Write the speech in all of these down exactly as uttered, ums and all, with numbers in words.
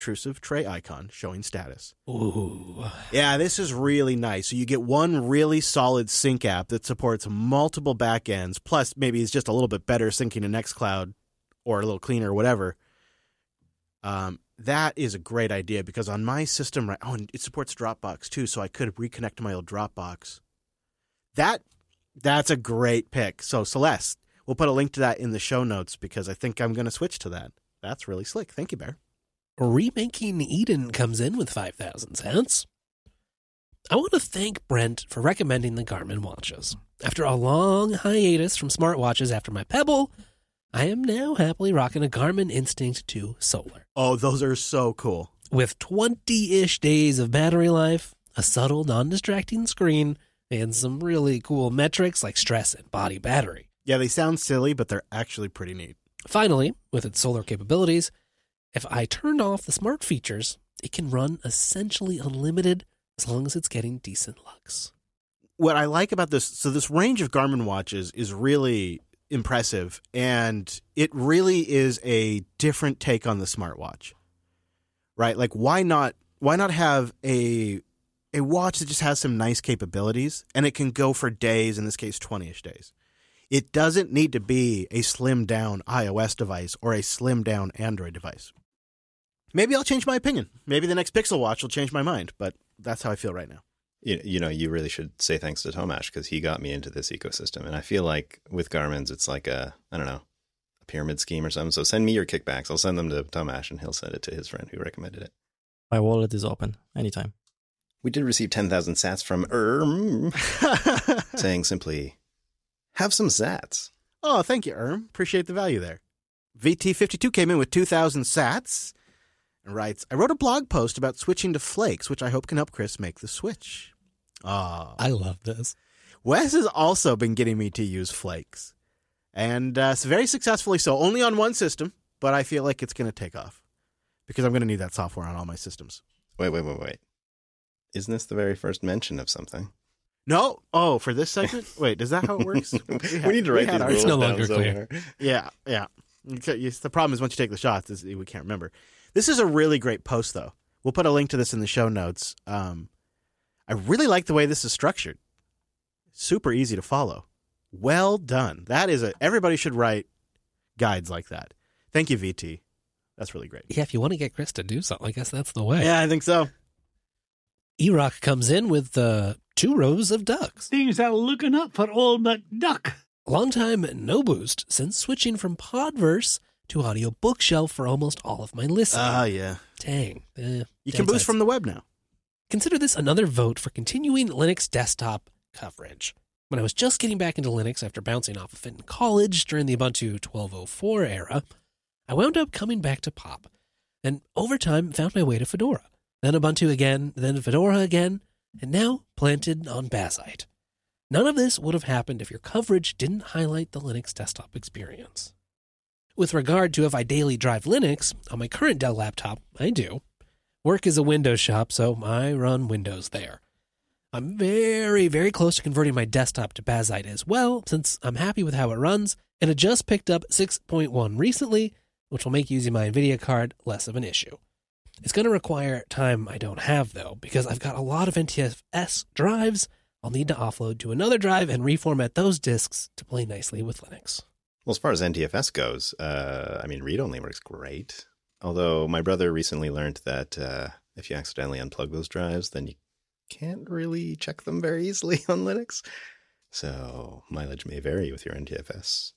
unobtrusive tray icon showing status. Ooh. Yeah, this is really nice. So you get one really solid sync app that supports multiple backends, plus maybe it's just a little bit better syncing to Nextcloud or a little cleaner or whatever. Um, that is a great idea because on my system, right, oh, and it supports Dropbox too, so I could reconnect to my old Dropbox. That That's a great pick. So Celeste, we'll put a link to that in the show notes because I think I'm going to switch to that. That's really slick. Thank you, Bear. Remaking Eden comes in with five thousand cents. I want to thank Brent for recommending the Garmin watches. After a long hiatus from smartwatches after my Pebble, I am now happily rocking a Garmin Instinct two Solar. Oh, those are so cool. With twenty-ish days of battery life, a subtle, non-distracting screen, and some really cool metrics like stress and body battery. Yeah, they sound silly, but they're actually pretty neat. Finally, with its solar capabilities, if I turned off the smart features, it can run essentially unlimited as long as it's getting decent lux. What I like about this, so this range of Garmin watches is really impressive, and it really is a different take on the smartwatch, right? Like, why not? Why not have a a watch that just has some nice capabilities, and it can go for days? In this case, twenty-ish days. It doesn't need to be a slimmed down iOS device or a slimmed down Android device. Maybe I'll change my opinion. Maybe the next Pixel Watch will change my mind, but that's how I feel right now. You, you know, you really should say thanks to Tomasz because he got me into this ecosystem. And I feel like with Garmin's, it's like a, I don't know, a pyramid scheme or something. So send me your kickbacks. I'll send them to Tomasz and he'll send it to his friend who recommended it. My wallet is open anytime. We did receive ten thousand sats from Erm saying simply, have some sats. Oh, thank you, Erm. Appreciate the value there. V T fifty-two came in with two thousand sats and writes, I wrote a blog post about switching to Flakes, which I hope can help Chris make the switch. Oh. I love this. Wes has also been getting me to use Flakes, and uh, very successfully so. Only on one system, but I feel like it's going to take off because I'm going to need that software on all my systems. Wait, wait, wait, wait. Isn't this the very first mention of something? No. Oh, for this segment? Wait, is that how it works? we, had, we need to write these rules It's no down longer somewhere. clear. Yeah, yeah. The problem is once you take the shots, is we can't remember. This is a really great post, though. We'll put a link to this in the show notes. Um, I really like the way this is structured. Super easy to follow. Well done. That is a. Everybody should write guides like that. Thank you, V T. That's really great. Yeah, if you want to get Chris to do something, I guess that's the way. Yeah, I think so. E-Rock comes in with uh, two rows of ducks. Things are looking up for old McDuck. Long time no boost since switching from Podverse to Audio Bookshelf for almost all of my listening. Ah, uh, yeah. Dang. Eh, you can boost from the web now. Consider this another vote for continuing Linux desktop coverage. When I was just getting back into Linux after bouncing off of it in college during the Ubuntu twelve oh four era, I wound up coming back to Pop, and over time found my way to Fedora. Then Ubuntu again, then Fedora again, and now planted on Bazzite. None of this would have happened if your coverage didn't highlight the Linux desktop experience. With regard to if I daily drive Linux, on my current Dell laptop, I do. Work is a Windows shop, so I run Windows there. I'm very, very close to converting my desktop to Bazzite as well, since I'm happy with how it runs, and it just picked up six point one recently, which will make using my NVIDIA card less of an issue. It's going to require time I don't have, though, because I've got a lot of N T F S drives I'll need to offload to another drive and reformat those disks to play nicely with Linux. Well, as far as N T F S goes, uh, I mean, read-only works great. Although my brother recently learned that uh, if you accidentally unplug those drives, then you can't really check them very easily on Linux. So mileage may vary with your N T F S.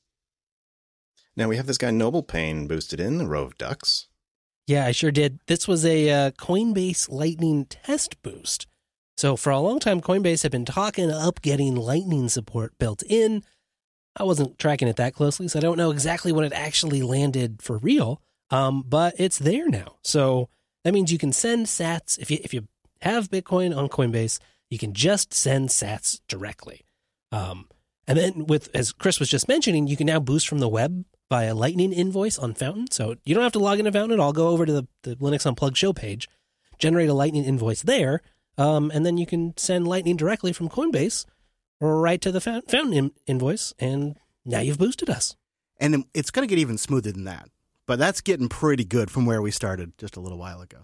Now we have this guy Noble Pain boosted in, a row of ducks. Yeah, I sure did. This was a uh, Coinbase Lightning test boost. So for a long time, Coinbase had been talking up getting Lightning support built in. I wasn't tracking it that closely, so I don't know exactly when it actually landed for real. Um, but it's there now. So that means you can send sats. If you if you have Bitcoin on Coinbase, you can just send sats directly. Um, and then with, as Chris was just mentioning, you can now boost from the web via Lightning invoice on Fountain. So you don't have to log into Fountain at all. Go over to the, the Linux Unplugged show page, generate a Lightning invoice there, um, and then you can send Lightning directly from Coinbase right to the Fountain invoice, and now you've boosted us. And it's going to get even smoother than that. But that's getting pretty good from where we started just a little while ago.